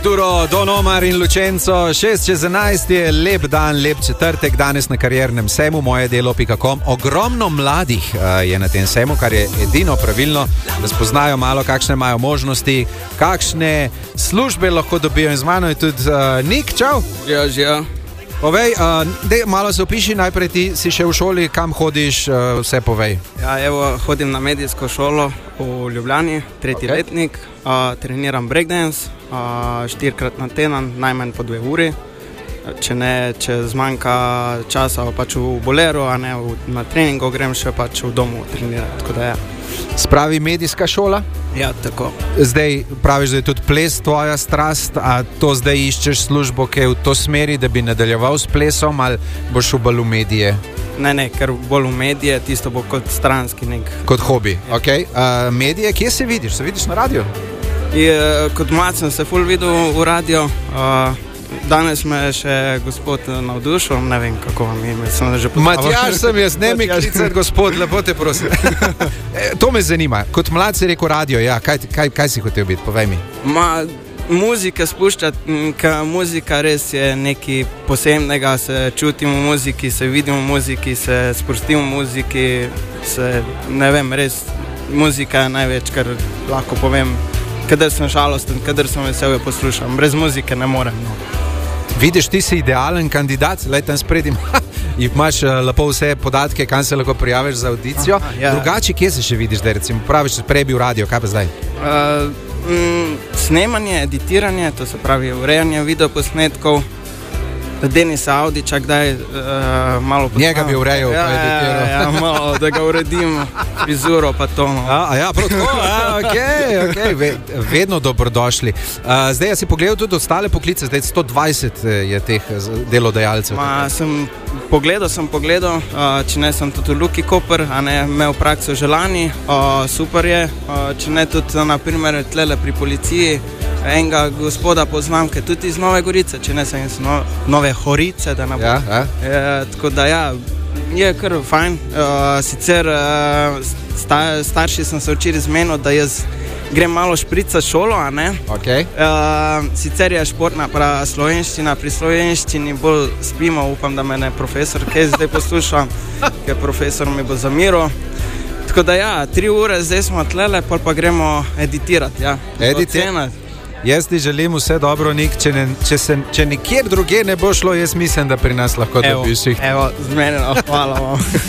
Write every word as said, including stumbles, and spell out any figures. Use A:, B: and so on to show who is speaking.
A: Turo, Don Omar in Lučenco, šest čez enajst je lep dan, lep četrtek, danes na kariernem sejmu moje delo pika com. Ogromno mladih uh, je na tem sejmu, kar je edino pravilno, da spoznajo malo, kakšne imajo možnosti, kakšne službe lahko dobijo. In z mano je tudi uh, Nik, čau.
B: Ja, že ja.
A: Povej, uh, dej, malo se opiši, najprej ti si še v šoli, kam hodiš, uh, vse povej.
B: Ja, evo, hodim na medijsko šolo v Ljubljani, tretji okay. letnik, uh, treniram breakdance, uh, štirikrat na teden, najmanj po dve uri. Če ne, če zmanjka časa, pač v boleru, a ne v, na treningu grem še pač v domu trenirati, tako da ja.
A: Spravi medijska šola?
B: Ja, tako.
A: Zdaj praviš, da je tudi ples tvoja strast, a to zdaj iščeš službo, ki je v to smeri, da bi nadaljeval s plesom, ali boš v bolj v medije?
B: Ne, ne, ker bolj v medije, tisto bo kot stranski nek.
A: Kot hobi, ja. Ok. Uh, medije, kje se vidiš? Se vidiš na radio?
B: Je, kot mlad sem se ful videl v radio. Uh, Danes me je še gospod navdušil, ne vem, kako vam ime, sem že poznal.
A: Matjaž sem jaz, ne mi klicati gospod, lepo te prosim. e, to me zanima, kot mlad si rekel radio, ja, kaj, kaj, kaj si hotel biti, povej mi.
B: Ma, muzika spuščati, ker muzika res je nekaj posebnega, se čutim v muziki, se vidim v muziki, se sprostim v muziki, se, ne vem, res, muzika je največ, kar lahko povem. Kadar sem žalosten, kadar sem vesel, jo poslušam. Brez muzike ne morem. No.
A: Vidiš, ti si idealen kandidat, lej tam spredim. Imaš uh, lepo vse podatke, kam se lahko prijaviš za audicijo. Aha, ja. Drugače, kje se še vidiš, da recimo praviš, prej bil radio, kaj pa zdaj?
B: Uh, mm, snemanje, editiranje, to se pravi urejanje videoposnetkov. Denis Audiča, kdaj uh, malo poznam.
A: Njega bi urejal,
B: ja,
A: pa editiral.
B: Ja, ja, malo, da ga uredim, frizuro pa to. No.
A: A, a ja, prav tako, a, ok, ok, Ve, vedno dobrodošli. Uh, zdaj, si pogledal tudi ostale poklice, zdaj sto dvajset je teh delodajalcev.
B: Ma, sem pogledal, sem pogledal, uh, če ne sem tudi v Luki Koper, a ne imel prakso že lani, uh, super je, uh, če ne tudi na primer tlele pri policiji. Enega gospoda poznam, ki je tudi iz Nove Gorice, če ne sem iz no, Nove Horice, da ne bo.
A: Ja, ja.
B: E, tako da ja, je kar fajn. E, sicer e, sta, starši sem se včeraj zmenil, da jaz grem malo šprica šolo, a ne?
A: Okay.
B: E, sicer je športna pra slovenščina, pri slovenščini bolj spimo, upam, da me ne profesor, kaj zdaj poslušam, ker profesor mi bo zamiral. Tako da ja, tri ure zdaj smo tlele, pol pa gremo editirati, ja.
A: Editirati. Jaz ti želim vse dobro, Nik, če, ne, če, se, če nikjer druge ne bo šlo, jaz mislim, da pri nas lahko dobiš jih.
B: Evo, z mene, hvala vam.